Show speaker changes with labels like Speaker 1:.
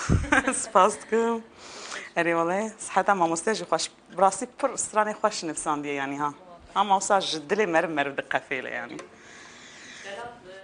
Speaker 1: سپاس دکم اری والله صحتا مامۆستێژی خوش براسی پر استرانی خوش نفساندیه یعنی ها مامۆستا ji dilê me re dikefêle yani